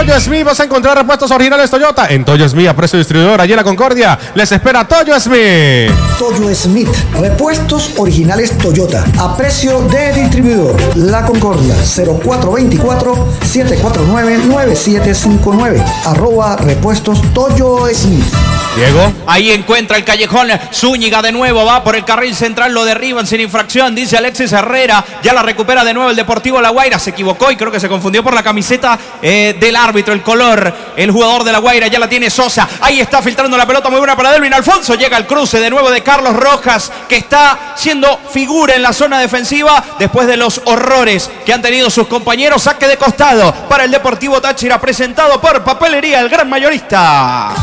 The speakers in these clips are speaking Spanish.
Toyo Smith. Vas a encontrar repuestos originales Toyota en Toyo Smith a precio distribuidor. Allí en La Concordia les espera Toyo Smith. Toyo Smith, repuestos originales Toyota a precio de distribuidor. La Concordia, 0424-749-9759. @repuestos Toyo Smith. Diego. Ahí encuentra el callejón Zúñiga de nuevo, va por el carril central, lo derriban sin infracción, dice Alexis Herrera, ya la recupera de nuevo el Deportivo La Guaira, se equivocó y creo que se confundió por la camiseta del árbitro, el color, el jugador de La Guaira, ya la tiene Sosa, ahí está filtrando la pelota, muy buena para Delvin Alfonso, llega el cruce de nuevo de Carlos Rojas, que está siendo figura en la zona defensiva, después de los horrores que han tenido sus compañeros, saque de costado para el Deportivo Táchira, presentado por Papelería El Gran Mayorista.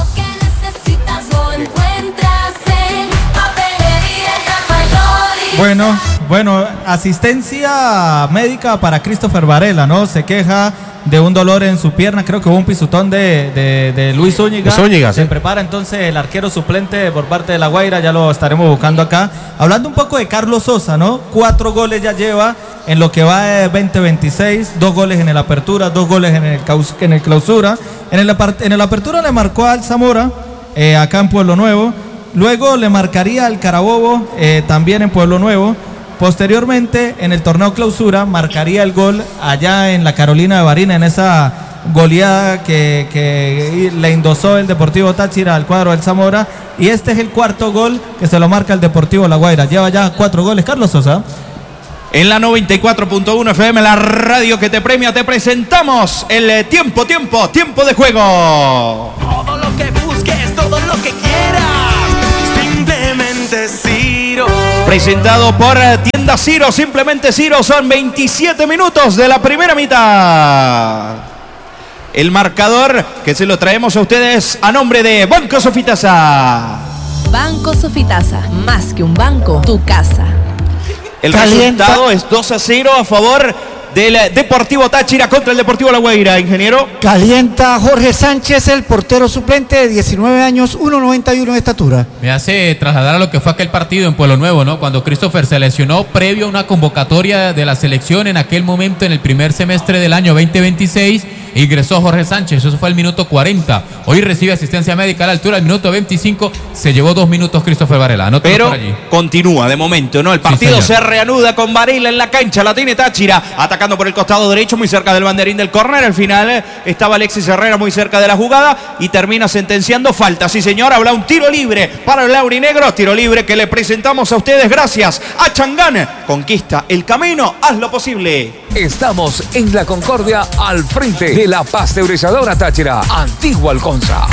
Bueno, asistencia médica para Christopher Varela, ¿no? Se queja de un dolor en su pierna, creo que hubo un pisotón de Luis Zúñiga. Se prepara entonces el arquero suplente por parte de La Guaira, ya lo estaremos buscando acá. Hablando un poco de Carlos Sosa, ¿no? 4 goles ya lleva en lo que va de 2026, 2 goles en el Apertura, 2 goles en el Clausura. En el Apertura le marcó al Zamora, acá en Pueblo Nuevo. Luego le marcaría al Carabobo, también en Pueblo Nuevo. Posteriormente, en el torneo Clausura, marcaría el gol allá en la Carolina de Barinas, en esa goleada que le endosó el Deportivo Táchira al cuadro del Zamora. Y este es el 4º gol que se lo marca el Deportivo La Guaira. Lleva ya 4 goles. Carlos Sosa. En la 94.1 FM, la radio que te premia, te presentamos el tiempo de juego. Todo lo que busques, todo lo que quieras, simplemente Ciro. Presentado por Tienda Ciro, simplemente Ciro, son 27 minutos de la primera mitad. El marcador que se lo traemos a ustedes a nombre de Banco Sofitasa. Banco Sofitasa, más que un banco, tu casa. El resultado es 2-0 a favor del Deportivo Táchira contra el Deportivo La Guaira, ingeniero. Calienta Jorge Sánchez, el portero suplente de 19 años, 1.91 de estatura. Me hace trasladar a lo que fue aquel partido en Pueblo Nuevo, ¿no? Cuando Christopher se lesionó previo a una convocatoria de la selección en aquel momento, en el primer semestre del año 2026, ingresó Jorge Sánchez, eso fue el minuto 40. Hoy recibe asistencia médica a la altura, el minuto 25, se llevó 2 minutos Christopher Varela. Pero continúa de momento, ¿no? El partido se reanuda con Varela en la cancha, la tiene Táchira, atacando por el costado derecho, muy cerca del banderín del córner. Al final estaba Alexis Herrera muy cerca de la jugada y termina sentenciando falta. Sí, señor, habla un tiro libre para el aurinegro, tiro libre que le presentamos a ustedes gracias a Changán. Conquista el camino, haz lo posible. Estamos en La Concordia, al frente de la pasteurizadora Táchira, Antigua Alconza.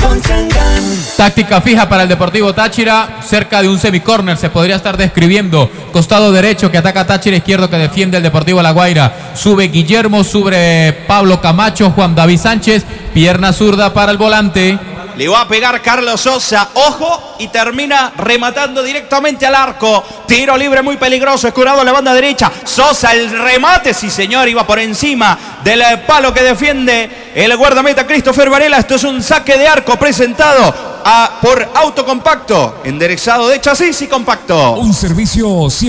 Táctica fija para el Deportivo Táchira, cerca de un semicórner se podría estar describiendo. Costado derecho que ataca Táchira, izquierdo que defiende el Deportivo La Guaira. Sube Guillermo, sube Pablo Camacho, Juan David Sánchez, pierna zurda para el volante. Le va a pegar Carlos Sosa, ojo, y termina rematando directamente al arco. Tiro libre muy peligroso, escurado a la banda derecha. Sosa, el remate, sí señor, iba por encima del palo que defiende el guardameta Christopher Varela. Esto es un saque de arco presentado por Autocompacto, enderezado de chasis y compacto. Un servicio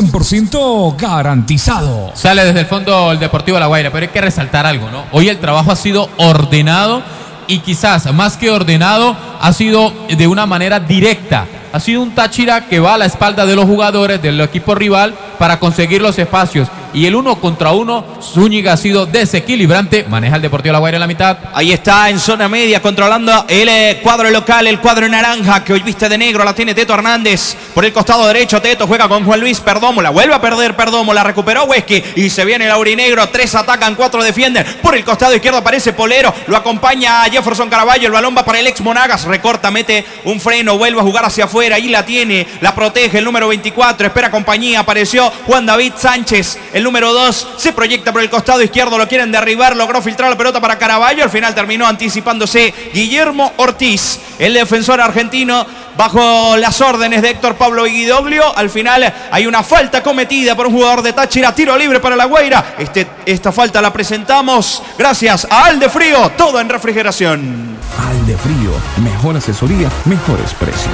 100% garantizado. Sale desde el fondo el Deportivo La Guaira, pero hay que resaltar algo, ¿no? Hoy el trabajo ha sido ordenado y quizás más que ordenado, ha sido de una manera directa. Ha sido un Táchira que va a la espalda de los jugadores del equipo rival para conseguir los espacios. Y el 1 contra 1, Zúñiga ha sido desequilibrante. Maneja el Deportivo La Guaira en la mitad. Ahí está en zona media controlando el cuadro local, el cuadro naranja que hoy viste de negro. La tiene Teto Hernández por el costado derecho. Teto juega con Juan Luis Perdomo. La vuelve a perder Perdomo. La recuperó Huesqui y se viene el aurinegro. 3 atacan, 4 defienden. Por el costado izquierdo aparece Polero. Lo acompaña a Jefferson Caraballo. El balón va para el ex Monagas. Recorta, mete un freno, vuelve a jugar hacia afuera. Ahí la tiene, la protege el número 24. Espera compañía. Apareció Juan David Sánchez. El número 2 se proyecta por el costado izquierdo, lo quieren derribar, logró filtrar la pelota para Caraballo, al final terminó anticipándose Guillermo Ortiz, el defensor argentino, bajo las órdenes de Héctor Pablo Guidoglio. Al final hay una falta cometida por un jugador de Táchira, tiro libre para La Guaira. Esta falta la presentamos gracias a Aldefrío, todo en refrigeración. Aldefrío, mejor asesoría, mejores precios.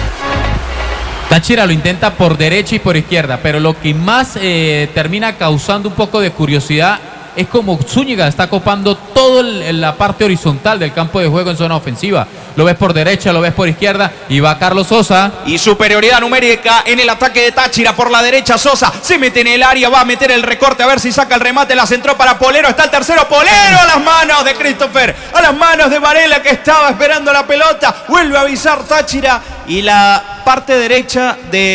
Táchira lo intenta por derecha y por izquierda, pero lo que más termina causando un poco de curiosidad es como Zúñiga está copando toda la parte horizontal del campo de juego en zona ofensiva. Lo ves por derecha, lo ves por izquierda y va Carlos Sosa. Y superioridad numérica en el ataque de Táchira por la derecha. Sosa se mete en el área, va a meter el recorte a ver si saca el remate. La centró para Polero, está el tercero. Polero a las manos de Christopher, a las manos de Varela que estaba esperando la pelota. Vuelve a avisar Táchira y la parte derecha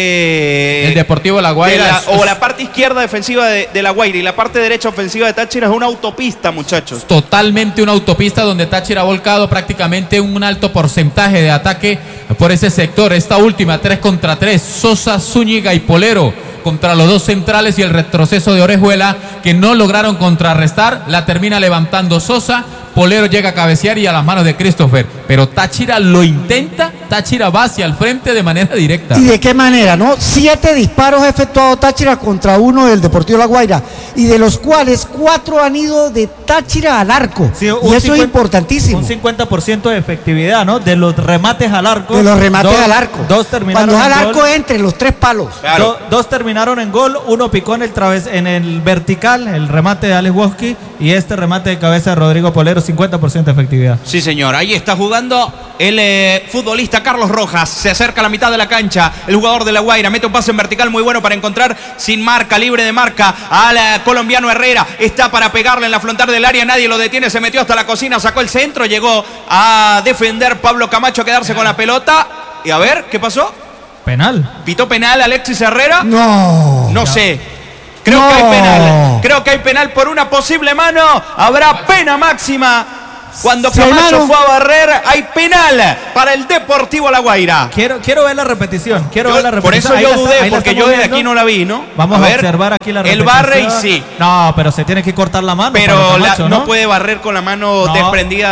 de... El Deportivo La Guaira. O la parte izquierda defensiva de La Guaira y la parte derecha ofensiva de Táchira es una autopista, muchachos. Totalmente una autopista donde Táchira ha volcado prácticamente un alto porcentaje de ataque por ese sector. Esta última 3 contra 3, Sosa, Zúñiga y Polero contra los dos centrales y el retroceso de Orejuela que no lograron contrarrestar. La termina levantando Sosa. Polero llega a cabecear y a las manos de Christopher, pero Táchira lo intenta, Táchira va hacia el frente de manera directa. ¿Y de qué manera, no? 7 disparos ha efectuado Táchira contra 1 del Deportivo La Guaira, y de los cuales 4 han ido de Táchira al arco, sí, y eso es importantísimo. Un 50% de efectividad, ¿no? De los remates al arco. De los remates al arco. Dos terminaron cuando en al gol. arco entre los 3 palos. Claro. Dos terminaron en gol, uno picó en el vertical, el remate de Alex Woski, y este remate de cabeza de Rodrigo Polero, 50% de efectividad. Sí, señor. Ahí está jugando el futbolista Carlos Rojas. Se acerca a la mitad de la cancha. El jugador de La Guaira mete un pase en vertical muy bueno para encontrar sin marca, libre de marca, al colombiano Herrera. Está para pegarle en la frontal del área. Nadie lo detiene. Se metió hasta la cocina, sacó el centro. Llegó a defender Pablo Camacho, a quedarse con la pelota. Y a ver, ¿qué pasó? Penal. ¿Pitó penal Alexis Herrera? No. No sé. Creo que hay penal. Creo que hay penal por una posible mano. Habrá pena máxima. Cuando Camacho fue a barrer, hay penal para el Deportivo La Guaira. Quiero ver la repetición. Por eso yo dudé, porque yo desde aquí no la vi, ¿no? Vamos a observar aquí la repetición. El barre y sí. No, pero se tiene que cortar la mano. Pero Camacho, no puede barrer con la mano desprendida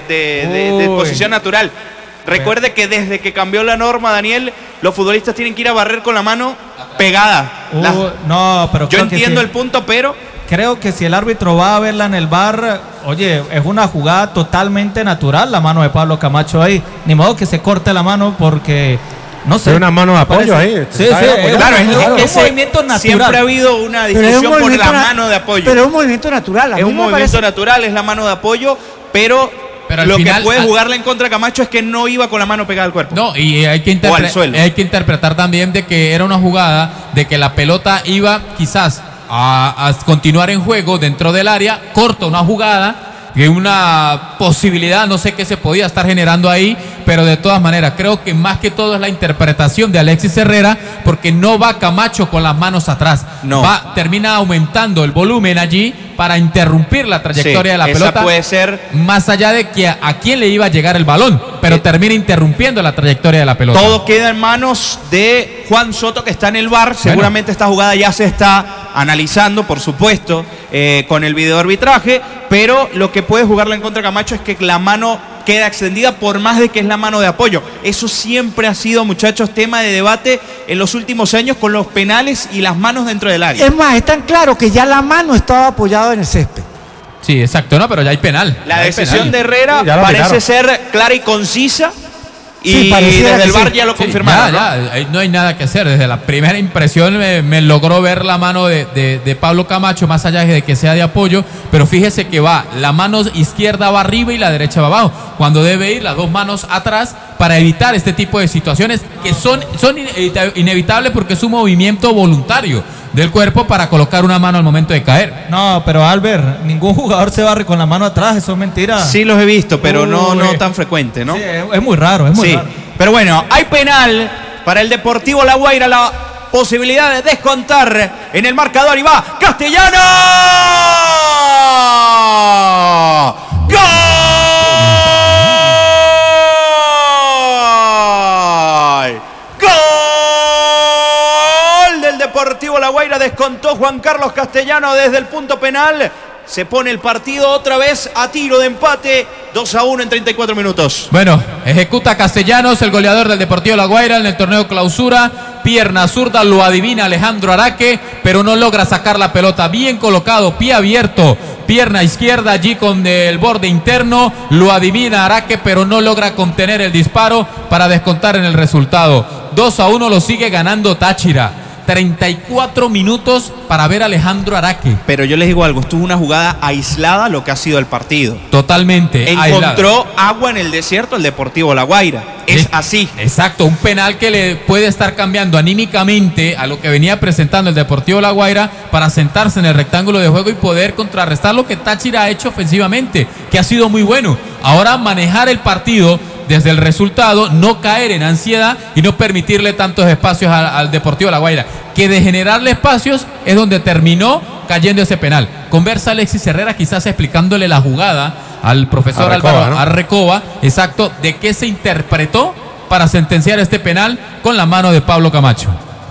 de posición natural. Recuerde que desde que cambió la norma, Daniel, los futbolistas tienen que ir a barrer con la mano pegada. No, pero yo entiendo el punto, pero... Creo que si el árbitro va a verla en el VAR, oye, es una jugada totalmente natural la mano de Pablo Camacho ahí. Ni modo que se corte la mano porque, no sé. Hay una mano de apoyo parece, ahí. Sí, claro, es un movimiento natural. Siempre ha habido una discusión por la mano de apoyo. Pero es un movimiento natural. Es un movimiento natural, es la mano de apoyo, pero lo final, que puede jugarle en contra de Camacho es que no iba con la mano pegada al cuerpo. No, y hay que interpretar también de que era una jugada de que la pelota iba quizás a continuar en juego dentro del área, corta una jugada, que una posibilidad, no sé qué se podía estar generando ahí, pero de todas maneras, creo que más que todo es la interpretación de Alexis Herrera, porque no va Camacho con las manos atrás, termina aumentando el volumen allí para interrumpir la trayectoria de la pelota. Esa puede ser, más allá de que a quién le iba a llegar el balón, pero termina interrumpiendo la trayectoria de la pelota. Todo queda en manos de Juan Soto, que está en el VAR. Seguramente esta jugada ya se está analizando, por supuesto, con el video arbitraje, pero lo que puede jugarle en contra de Camacho es que la mano queda extendida por más de que es la mano de apoyo. Eso siempre ha sido, muchachos, tema de debate en los últimos años con los penales y las manos dentro del área. Es más, es tan claro que ya la mano estaba apoyada en el césped. Sí, exacto, no, pero ya hay penal. La decisión de Herrera parece ser clara y concisa. Y desde el VAR ya lo confirmaron. Ya, no hay nada que hacer. Desde la primera impresión me logró ver la mano de Pablo Camacho, más allá de que sea de apoyo, pero fíjese que va, la mano izquierda va arriba y la derecha va abajo, cuando debe ir las dos manos atrás para evitar este tipo de situaciones que son inevitables porque es un movimiento voluntario del cuerpo para colocar una mano al momento de caer. No, pero Albert, ningún jugador se barre con la mano atrás, eso es mentira. Sí los he visto, pero no tan frecuente, ¿no? Sí, es muy raro, es muy raro. Pero bueno, hay penal para el Deportivo La Guaira, la posibilidad de descontar en el marcador y va Castellano. ¡Gol! ¡Gol del Deportivo La Guaira! Descontó Juan Carlos Castellano desde el punto penal. Se pone el partido otra vez a tiro de empate, 2-1 en 34 minutos. Bueno, ejecuta Castellanos, el goleador del Deportivo La Guaira en el torneo clausura. Pierna zurda, lo adivina Alejandro Araque, pero no logra sacar la pelota. Bien colocado, pie abierto, pierna izquierda allí con el borde interno. Lo adivina Araque, pero no logra contener el disparo para descontar en el resultado. 2-1 lo sigue ganando Táchira. 34 minutos para ver a Alejandro Araque. Pero yo les digo algo, esto es una jugada aislada lo que ha sido el partido. Totalmente Encontró aislada. agua en el desierto el Deportivo La Guaira. Es así. Exacto, un penal que le puede estar cambiando anímicamente a lo que venía presentando el Deportivo La Guaira para sentarse en el rectángulo de juego y poder contrarrestar lo que Táchira ha hecho ofensivamente, que ha sido muy bueno. Ahora manejar el partido desde el resultado, no caer en ansiedad y no permitirle tantos espacios al Deportivo La Guaira, que de generarle espacios es donde terminó cayendo ese penal. Conversa Alexis Herrera quizás explicándole la jugada al profesor Álvaro Arrecova, exacto, de qué se interpretó para sentenciar este penal con la mano de Pablo Camacho.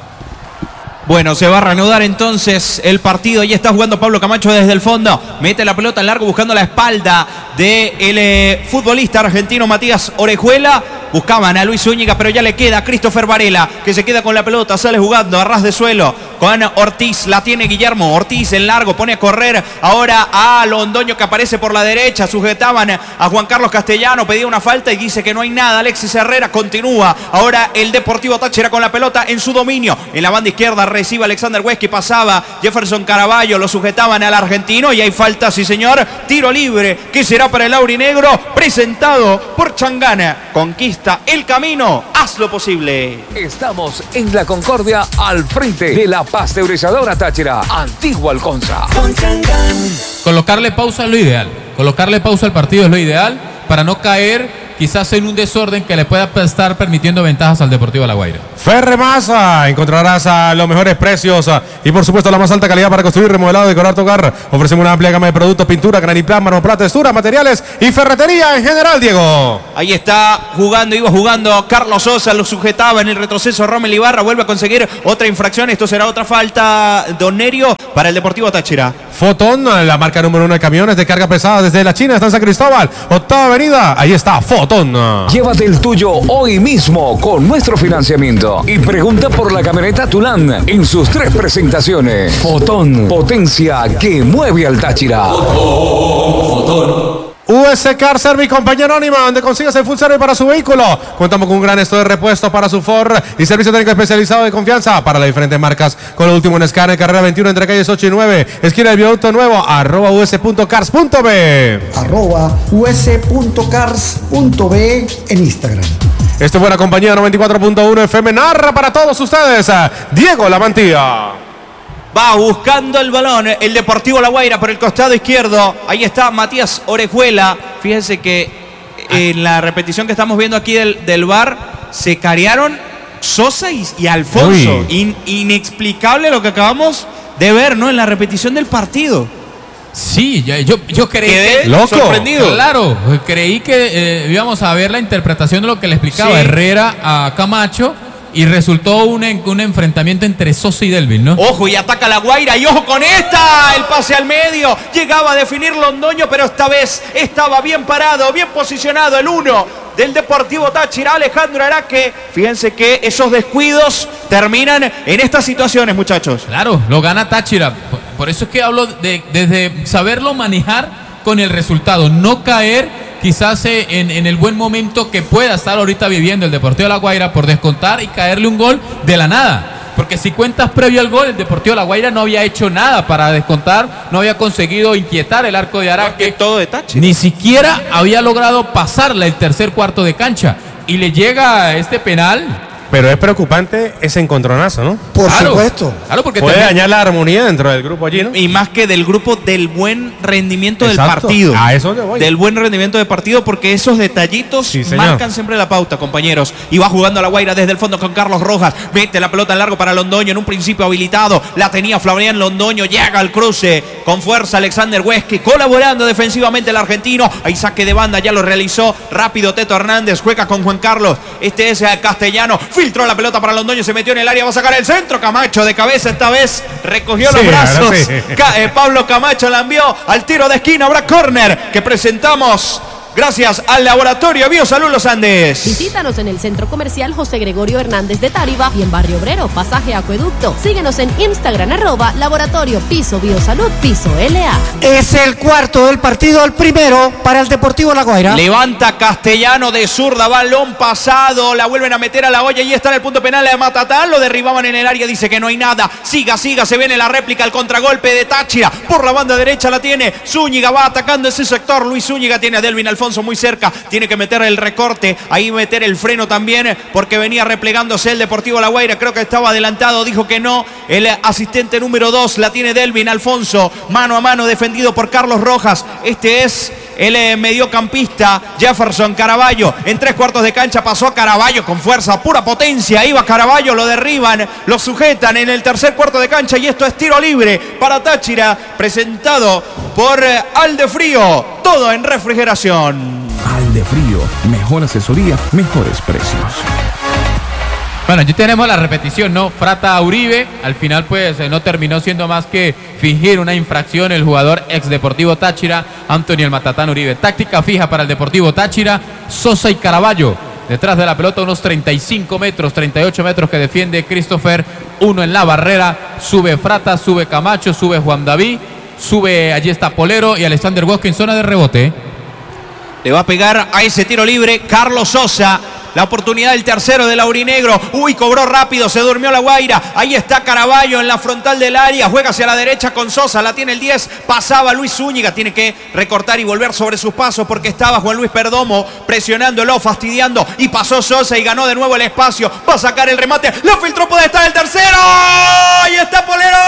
Bueno, se va a reanudar entonces el partido. Ahí está jugando Pablo Camacho desde el fondo. Mete la pelota en largo buscando la espalda del futbolista argentino Matías Orejuela. Buscaban a Luis Zúñiga, pero ya le queda a Christopher Varela, que se queda con la pelota, sale jugando a ras de suelo con Ortiz. La tiene Guillermo Ortiz en largo, pone a correr ahora a Londoño, que aparece por la derecha. Sujetaban a Juan Carlos Castellano, pedía una falta y dice que no hay nada. Alexis Herrera continúa. Ahora el Deportivo Táchira con la pelota en su dominio. En la banda izquierda recibe Alexander Huesqui, pasaba Jefferson Caraballo, lo sujetaban al argentino y hay falta, sí señor. Tiro libre que será para el aurinegro, presentado por Changana. Conquista el camino, haz lo posible. Estamos en La Concordia, al frente de la pasteurizadora Táchira, Antigua Alconza. Colocarle pausa es lo ideal. Colocarle pausa al partido es lo ideal para no caer quizás en un desorden que le pueda estar permitiendo ventajas al Deportivo La Guaira. Ferremasa, encontrarás a los mejores precios y por supuesto la más alta calidad para construir, remodelado, decorar tu hogar. Ofrecemos una amplia gama de productos, pintura, graniplan, marmoplata, textura, materiales y ferretería en general, Diego. Ahí está jugando, iba jugando Carlos Sosa, lo sujetaba en el retroceso Rommel Ibarra, vuelve a conseguir otra infracción. Esto será otra falta, Don Nerio, para el Deportivo Táchira. Fotón, la marca número 1 de camiones de carga pesada desde la China, está en San Cristóbal, octava avenida, ahí está Fotón. Llévate el tuyo hoy mismo con nuestro financiamiento y pregunta por la camioneta Tulán en sus 3 presentaciones. Fotón, potencia que mueve al Táchira. Fotón. US Car Service, compañía anónima, donde consigas el full service para su vehículo. Contamos con un gran esto de repuesto para su Ford y servicio técnico especializado de confianza para las diferentes marcas. Con lo último en escáner, carrera 21 entre calles 8 y 9, esquina del Viaducto Nuevo, @us.cars.b. @us.cars.b en Instagram. Esto fue la compañía 94.1 FM. Narra para todos ustedes Diego La Mantilla. Va buscando el balón el Deportivo La Guaira por el costado izquierdo. Ahí está Matías Orejuela. Fíjense que en la repetición que estamos viendo aquí del VAR se carearon Sosa y Alfonso. Inexplicable lo que acabamos de ver, ¿no? En la repetición del partido. Sí, yo creí sorprendido. Claro, creí que íbamos a ver la interpretación de lo que le explicaba Herrera a Camacho. Y resultó un enfrentamiento entre Sosa y Delvin, ¿no? Ojo, y ataca La Guaira, y ojo con esta, el pase al medio, llegaba a definir Londoño, pero esta vez estaba bien parado, bien posicionado el 1 del Deportivo Táchira, Alejandro Araque. Fíjense que esos descuidos terminan en estas situaciones, muchachos. Claro, lo gana Táchira, por eso es que hablo desde saberlo manejar con el resultado, no caer quizás en el buen momento que pueda estar ahorita viviendo el Deportivo La Guaira por descontar y caerle un gol de la nada. Porque si cuentas previo al gol, el Deportivo La Guaira no había hecho nada para descontar, no había conseguido inquietar el arco de Araque. Todo de Táchira. Ni siquiera había logrado pasarla el tercer cuarto de cancha. Y le llega este penal. Pero es preocupante ese encontronazo, ¿no? Por supuesto. Claro, porque puede dañar la armonía dentro del grupo allí, ¿no? Y más que del grupo, del buen rendimiento del partido. A eso te voy. Del buen rendimiento del partido, porque esos detallitos marcan siempre la pauta, compañeros. Y va jugando a La Guaira desde el fondo con Carlos Rojas. Mete la pelota en largo para Londoño, en un principio habilitado. La tenía Florian Londoño, llega al cruce con fuerza Alexander Huesqui, colaborando defensivamente el argentino. Ahí saque de banda, ya lo realizó rápido Teto Hernández, juega con Juan Carlos. Este es Castellano, filtró la pelota para Londoño, se metió en el área, va a sacar el centro. Camacho de cabeza esta vez, recogió los brazos. Pablo Camacho la envió al tiro de esquina. Habrá córner que presentamos gracias al Laboratorio Biosalud Los Andes. Visítanos en el Centro Comercial José Gregorio Hernández de Táriba y en Barrio Obrero, pasaje Acueducto. Síguenos en Instagram, @Laboratorio Piso Biosalud Piso LA. Es el cuarto del partido, el primero para el Deportivo La Guaira. Levanta Castellano de zurda, balón pasado, la vuelven a meter a la olla y está en el punto penal de Matatán, lo derribaban en el área, dice que no hay nada, siga, se viene la réplica, el contragolpe de Táchira, por la banda derecha la tiene Zúñiga, va atacando ese sector, Luis Zúñiga tiene a Delvin Alfonso muy cerca, tiene que meter el recorte, ahí meter el freno también, porque venía replegándose el Deportivo La Guaira, creo que estaba adelantado, dijo que no, el asistente número 2 la tiene Delvin Alfonso, mano a mano defendido por Carlos Rojas, este es el mediocampista Jefferson Caraballo, en 3/4 de cancha pasó Caraballo con fuerza, pura potencia, iba Caraballo, lo derriban, lo sujetan en el tercer cuarto de cancha y esto es tiro libre para Táchira, presentado por Aldefrío, todo en refrigeración. Aldefrío, mejor asesoría, mejores precios. Bueno, allí tenemos la repetición, ¿no? Frata Uribe, al final pues no terminó siendo más que fingir una infracción el jugador ex Deportivo Táchira, Anthony el Matatán Uribe. Táctica fija para el Deportivo Táchira, Sosa y Caraballo. Detrás de la pelota unos 35 metros, 38 metros que defiende Christopher, uno en la barrera, sube Frata, sube Camacho, sube Juan David, sube, allí está Polero y Alexander Bosque en zona de rebote. Le va a pegar a ese tiro libre Carlos Sosa. La oportunidad del tercero del aurinegro. Uy, cobró rápido, se durmió La Guaira. Ahí está Caraballo en la frontal del área. Juega hacia la derecha con Sosa. La tiene el 10. Pasaba Luis Zúñiga. Tiene que recortar y volver sobre sus pasos porque estaba Juan Luis Perdomo presionándolo, fastidiando. Y pasó Sosa y ganó de nuevo el espacio. Va a sacar el remate. Lo filtró, puede estar el tercero. Ahí está Polero.